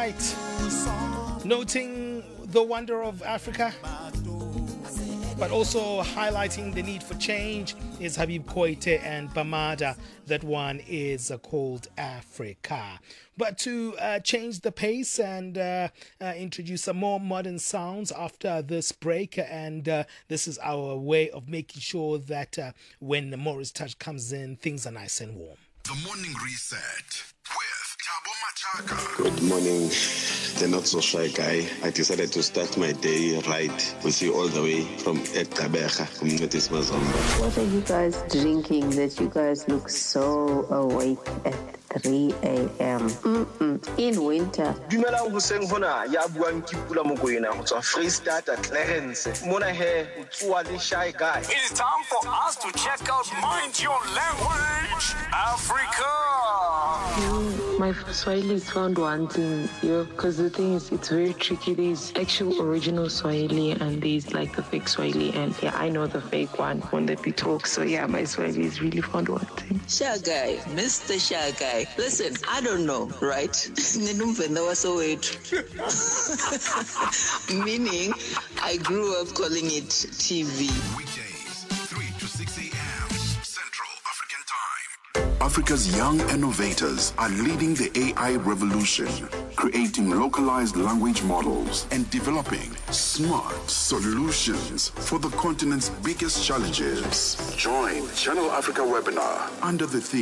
right. Noting the wonder of Africa, but also highlighting the need for change is Habib Koite and Bamada. That one is called Africa. But to change the pace and introduce some more modern sounds after this break, and this is our way of making sure that when the Morris Touch comes in, things are nice and warm. The Morning Reset with Thabo Machaka. Good morning, the not so shy guy. I decided to start my day right with you all the way from Ekabeja, Communities Mazomba. What are you guys drinking that you guys look so awake at 3 a.m.? In winter. Dumela go seng hona ya buang ke Pula Mokoena go tswa Freestata Clarence. Mona he o tswa le shy guy. It is time for us to check out Mind Your Language Africa. My Swahili is found wanting, because the thing is, it's very tricky. There's actual original Swahili and there's like the fake Swahili, and yeah, I know the fake one when that we talk. So yeah, my Swahili is really found wanting. Shy guy, Mr. Shy guy. Listen, I don't know, right? Meaning, I grew up calling it TV. Weekdays, 3 to 6 a.m. Central African Time. Africa's young innovators are leading the AI revolution, creating localized language models and developing smart solutions for the continent's biggest challenges. Join Channel Africa webinar under the theme